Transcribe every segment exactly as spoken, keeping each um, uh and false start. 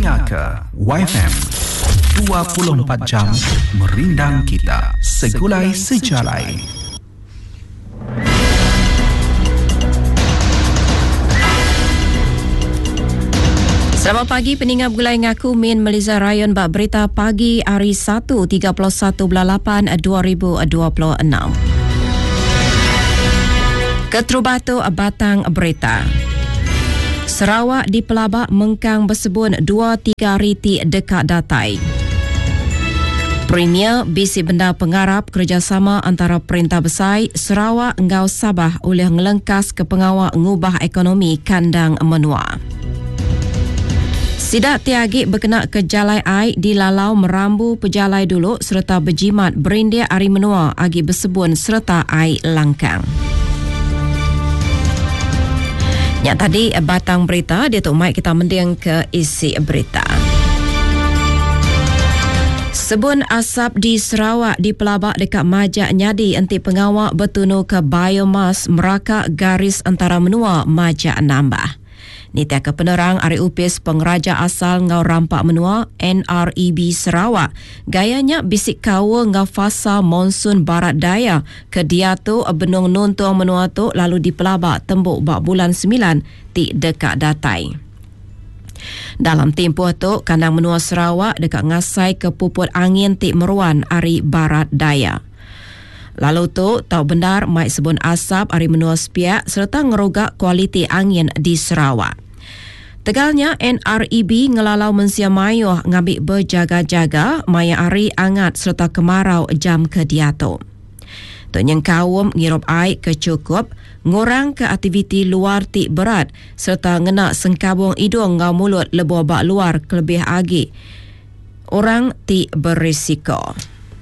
Pinaka Y F M dua puluh empat jam merindang kita segulai sejalai. Selamat pagi pendengar Gulai Ngaku Min Malaysia Rayon bak berita pagi hari Sabtu tiga puluh satu bulan lapan dua ribu dua puluh enam. Keterubatu batang berita. Sarawak di Pelabak mengkang bersebut dua tiga riti dekat datai. Premier bisi benda pengarap kerjasama antara Perintah Besar Sarawak ngau Sabah oleh ngelengkas ke pengawal ngubah ekonomi kandang menua. Sidak tiagik berkenaan ke jalai air di lalau merambu pejalai dulu serta berjimat berindia ari menua agi bersebun serta air langkang. Yang tadi batang berita, dia tu mai kita mending ke isi berita. Sebun asap di Sarawak di Pelabak dekat Majak Nyadi enti pengawal bertunu ke biomas merakak garis antara menua Majak Nambah. Nita ke penerang Ari Upis Pengeraja Asal Ngau Rampak Menua N R E B Sarawak gayanya bisik kawa ngau fasa monsun barat daya ke dia tu benung nuntung menua tu lalu di Pelabak tembuk bak bulan sembilan ti dekat datai. Dalam tempoh tu kandang menua Sarawak dekat ngasai ke puput angin ti meruan Ari barat daya. Lalu tu tau benar mai sebun asap ari menua sepiak serta ngerogak kualiti angin di Sarawak. Tegalnya N R E B ngelalau mensia mayuh ngambil berjaga-jaga maya ari angat serta kemarau jam ke dia tu. Tu nyeng kawum ngirup air ke cukup, ngurang ke aktiviti luar ti berat serta ngena sengkabung hidung ngau mulut lebuh bak luar kelebih agi. Orang ti berisiko.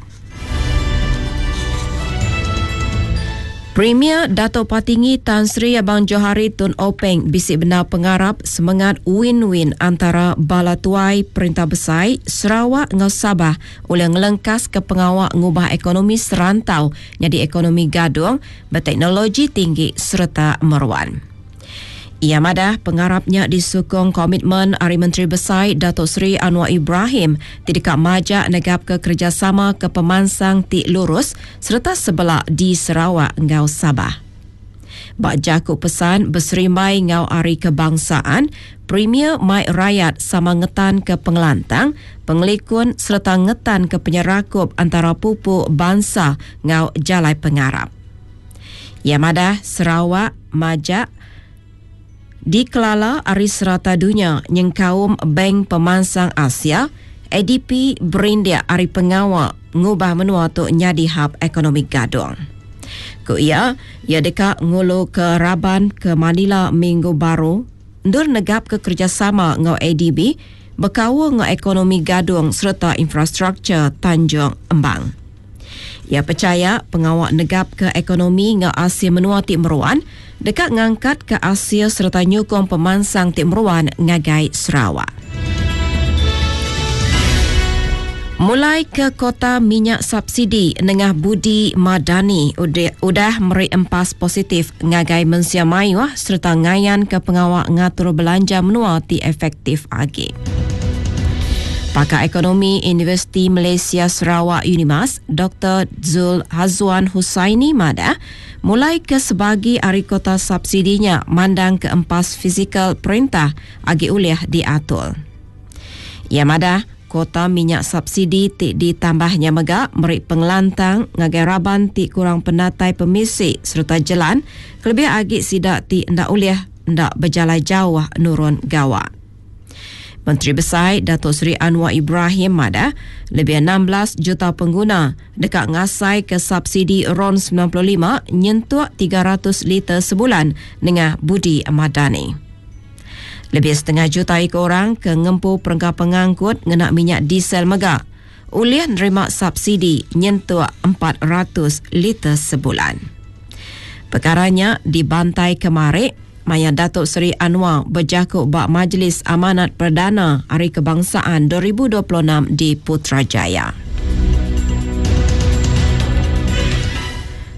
Premier Dato' Patinggi Tan Sri Abang Johari Tun Openg bisik benar pengarap semangat win-win antara Bala Tuai Perintah Besar Sarawak ngau Sabah oleh ngelengkas ke pengawal ngubah ekonomi serantau jadi ekonomi gadung berteknologi tinggi serta meruan. Ia madah pengarapnya disokong komitmen Ari Menteri Besar Datuk Seri Anwar Ibrahim di dekat Majak negap ke kerjasama ke pemansang ti lurus serta sebelah di Sarawak ngau Sabah. Bak jakuk pesan berserimai ngau Ari Kebangsaan, Premier Mai Rakyat sama ngetan ke pengelantang, pengelikun serta ngetan ke penyerakup antara pupuk bangsa ngau jalai pengarap. Ia madah Sarawak, Majak, di Kelala Ari Serata Dunia nyengkaum Bank Pemansang Asia A D P berindia Ari Pengawal ngubah menua tu nyadi hub ekonomi gadung. Ku ia ia dekat ngulu ke Raban ke Manila minggu baru ndur negap ke kerjasama ngau A D B berkawa ngau ekonomi gadung serta infrastruktur Tanjung Embang. Ia percaya pengawal negap ke ekonomi ngau Asia menua ti meruan dekat ngangkat ke Asia serta nyukong pemansang ti meruan ngagai Sarawak. Mulai ke kota minyak subsidi Nengah Budi Madani udah, udah meri empas positif ngagai mensia mayuah serta ngayan ke pengawal ngatur belanja menua ti efektif agi. Pakar Ekonomi Universiti Malaysia Sarawak Unimas, Doktor Zul Hazwan Husaini Mada, mulai ke sebagi ari kota subsidinya mandang ke empas fizikal perintah agi ulih diatur. Ia Mada, kota minyak subsidi ti ditambahnya megak meri pengelantang ngagai Raban ti kurang penatai pemisi serta jalan kelebih agi sidak ti ndak ulih ndak berjalan jauh nurun gawak. Menteri Besar Datuk Seri Anwar Ibrahim Mada lebih enam belas juta pengguna dekat ngasai ke subsidi R O N sembilan puluh lima nyentuh tiga ratus liter sebulan dengan Budi Madani. Lebih setengah juta ikut orang ke ngempu perengkap pengangkut ngenak minyak diesel megak. Ulih nerima subsidi nyentuh empat ratus liter sebulan. Perkaranya dibantai kemarin Maya Datuk Seri Anwar berjakuk bak Majlis Amanat Perdana Hari Kebangsaan dua ribu dua puluh enam di Putrajaya.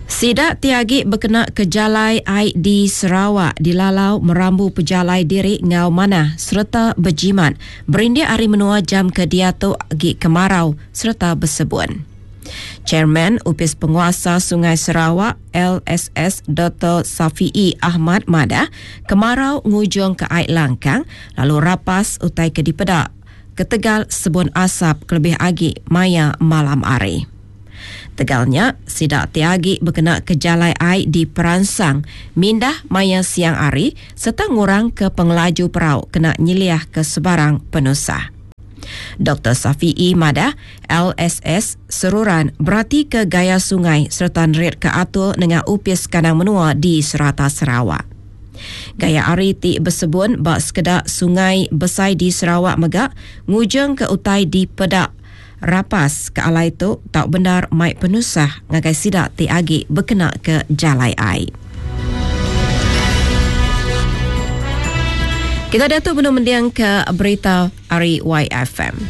Sidak tiagi berkena kejalai air di Sarawak dilalau merambu pejalai diri ngau mana serta berjimat berindia hari menua jam kediato agi kemarau serta bersebun. Chairman Upis Penguasa Sungai Sarawak L S S Dato' Safi'i Ahmad Madah kemarau ngujung ke air langkang lalu rapas utai ke dipedak ketegal sebun asap kelebih agi maya malam hari. Tegalnya, sidak tiagi berkena kejalai air di peransang, mindah maya siang hari serta ngurang ke pengelaju perau kena nyiliah ke sebarang penusah. Doktor Safi'i Madah, L S S seruran berarti ke gaya sungai serta nerit ke atur dengan upis kandang menua di serata Sarawak. Gaya ari ti bersebun bak sekedar sungai besai di Sarawak megak ngujung ke utai di pedak rapas ke alai tu tak benar mai penusah ngagai sidak ti agi berkena ke jalai air. Kita datuk belum mendiang ke berita hari Y F M.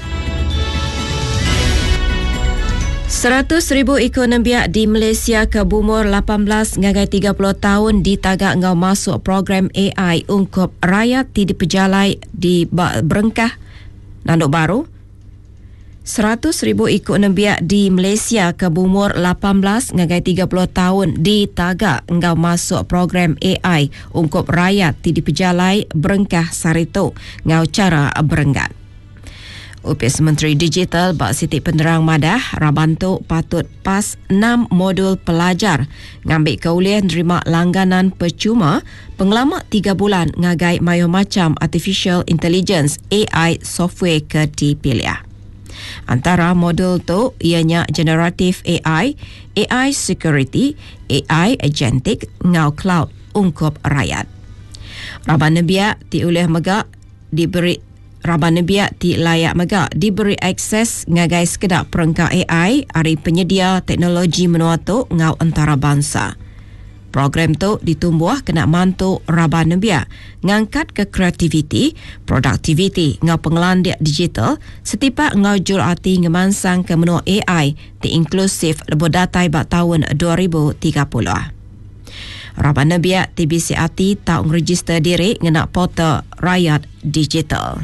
Seratus ribu ekor nembiak di Malaysia ke bumur lapan belas ngagai tiga puluh tahun ditagak ngau masuk program A I ungkup rakyat ti dipejalai di Berengkah Nanduk Baru. Seratus ribu ekor nembiak di Malaysia ke bumur lapan belas ngagai tiga puluh tahun ditagak ngau masuk program A I ungkup rakyat ti dipejalai Berengkah Sarito ngau cara berenggat. Upis Menteri Digital Bak Siti Penerang Madah Rabanto patut pas enam modul pelajar ngambil keulian nerima langganan percuma pengelama tiga bulan ngagai mayo macam Artificial Intelligence A I software ke dipilih. Antara modul tu ianya Generative A I, A I Security, A I Agentic, ngau Cloud ungkup rakyat. Raban nebiak ti ulih megak diberi Raban nebiak ti layak megak diberi akses ngagai sekedar perengkak A I ari penyedia teknologi menua tu ngau antarabangsa. Program tu ditumbuh kena mantu Raban nebiak ngangkat ke kreativiti, produktiviti ngau pengelandiak digital setipak ngau jul arti ngemansang ke menua A I ti inklusif lebo datai bak tahun dua ribu tiga puluh. Raban nebiak ti bisi ati tak ngeregister diri ngenak portal rakyat digital.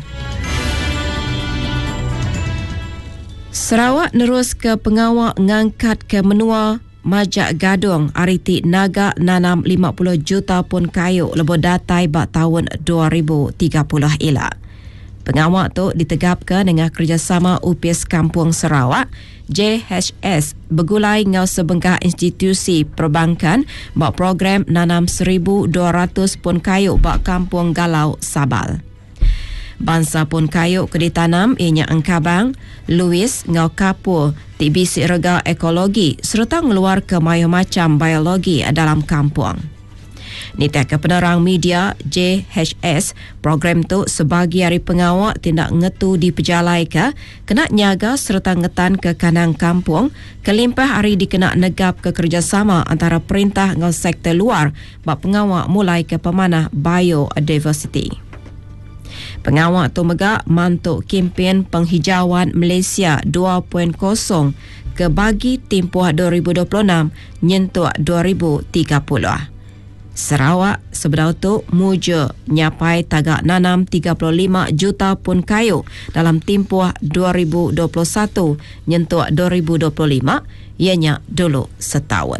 Sarawak nerus ke pengawal ngangkat ke menua Majak Gadung ariti naga nanam lima puluh juta pun kayu lebo datai bak tahun dua ribu tiga puluh elak. Pengawak tu ditegapkan dengan kerjasama Upis Kampung Sarawak J H S bergulai ngau sebengkah institusi perbankan bak program nanam seribu dua ratus pun kayu bak Kampung Galau Sabal. Bangsa pun kayu ke ditanam ianya Engkabang, Louis, ngau Kapur, ti bisi rega ekologi serta ngeluar ke mayo macam biologi dalam kampung. Nita ke penerang media J H S, program tu sebagi hari pengawak tindak ngetu di pejalai ke, kena nyaga serta ngetan ke kanang kampung, kelimpah hari dikena negap ke kerjasama antara perintah ngau sektor luar bak pengawak mulai ke pemanah biodiversity. Pengawak tu megak mantuk kempen penghijauan Malaysia dua titik kosong ke bagi tempoh dua ribu dua puluh enam nyentuh dua ribu tiga puluh. Sarawak sebenar tu muja nyapai tagak nanam tiga puluh lima juta pun kayu dalam tempoh dua ribu dua puluh satu nyentuh dua ribu dua puluh lima ianya dulu setahun.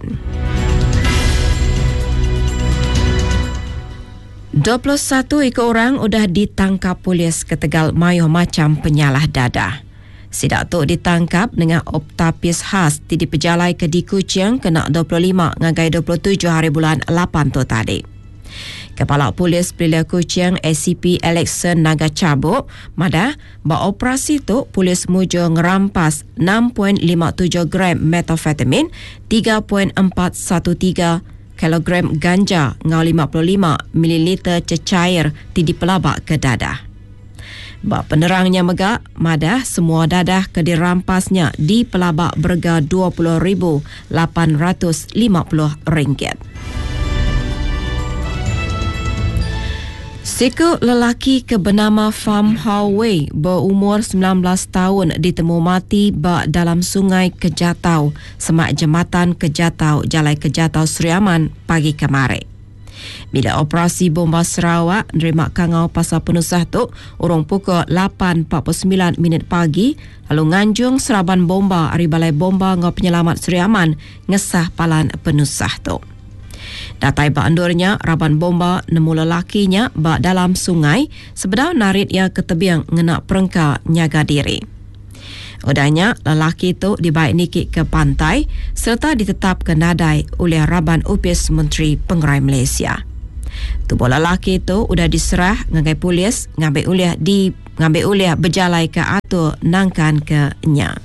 dua puluh satu ekor orang sudah ditangkap polis ke Tegal mayo macam penyalah dadah. Sidak tu ditangkap dengan optapis khas di dipejalai ke di Kuching kena dua puluh lima ngagai dua puluh tujuh hari bulan lapan tu tadi. Kepala Polis Belia Kuching A C P Alexson Nagacabuk Madah bahawa operasi tu polis muja ngerampas enam perpuluhan lima tujuh gram metafetamin, tiga perpuluhan empat satu tiga kilogram ganja ngau lima puluh lima mililiter cecair ti dipelabak ke dadah. Bak penerangnya megak, Madah semua dadah ke dirampasnya di pelabak berga dua puluh ribu lapan ratus lima puluh ringgit. Seekor lelaki ke bernama Pham Hao Wei berumur sembilan belas tahun ditemu mati bak dalam sungai Kejatau, semak jambatan Kejatau, Jalan Kejatau Seri Aman pagi kemarin. Bila operasi bomba Sarawak nerima kangau pasal penusah tu urung pukul lapan empat puluh sembilan minit pagi, lalu nganjung seraban bomba dari Balai Bomba ngau Penyelamat Seri Aman ngesah palan penusah tu. Datai bak andurnya, raban bomba nemu lelakinya bak dalam sungai sebedau narit ia ke tebiang ngenak perengka nyaga diri. Udahnya, lelaki itu dibaik nikik ke pantai serta ditetapkan nadai oleh Raban Upis Menteri Pengerai Malaysia. Tubuh lelaki itu sudah diserah ngagai polis ngambil uliah di ngambil uliah berjalai ke atur nangkan ke nya.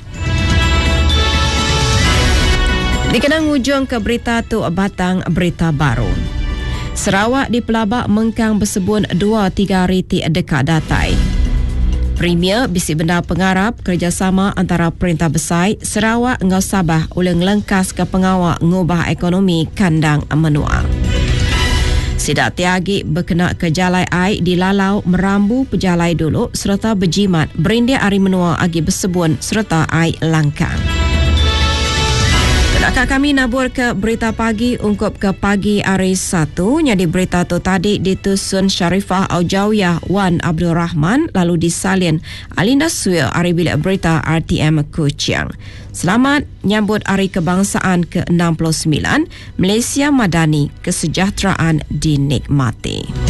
Dikenang ujung ke berita tu batang berita baru. Sarawak di Pelabak mengkang bersebun dua tiga hari ti dekat datai. Premier bisik benda pengarap kerjasama antara Perintah Besar Sarawak ngau Sabah oleh ngelengkas ke pengawal ngubah ekonomi kandang menua. Sidak tiagi berkena ke jalai ai di lalau merambu pejalai dulu serta berjimat berindia ari menua agi bersebun serta ai langkang. Nakak kami nabur ke berita pagi ungkup ke pagi hari satu. Jadi berita tu tadi ditusun Sharifah Aujawiyah Wan Abdul Rahman lalu disalin Alinda Suil hari bilik berita R T M Kuching. Selamat nyambut Hari Kebangsaan ke enam puluh sembilan. Malaysia Madani, kesejahteraan dinikmati.